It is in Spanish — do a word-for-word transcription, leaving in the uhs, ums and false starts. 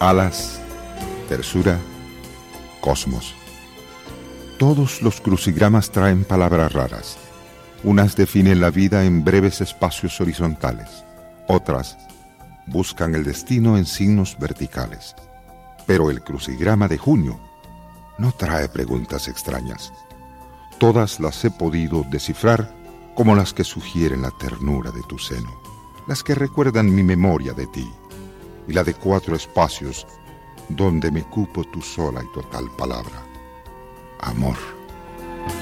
Alas, tersura, cosmos. Todos los crucigramas traen palabras raras. Unas definen la vida en breves espacios horizontales, otras buscan el destino en signos verticales. Pero el crucigrama de junio no trae preguntas extrañas. Todas las he podido descifrar como las que sugieren la ternura de tu seno, las que recuerdan mi memoria de ti, y la de cuatro espacios donde me cupo tu sola y total palabra. Amor.